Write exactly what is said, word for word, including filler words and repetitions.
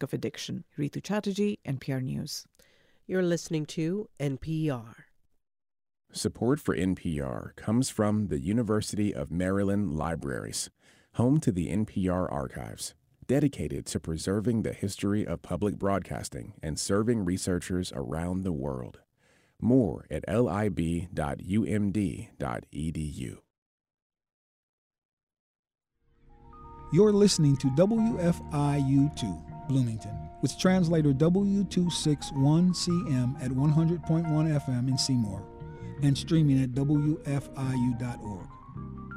risk of addiction. Ritu Chatterjee, N P R News. You're listening to N P R. Support for N P R comes from the University of Maryland Libraries, home to the N P R Archives, dedicated to preserving the history of public broadcasting and serving researchers around the world. More at lib dot u m d dot e d u. You're listening to W F I U two, Bloomington, with translator W two sixty-one C M at one hundred point one F M in Seymour, and streaming at W F I U dot org.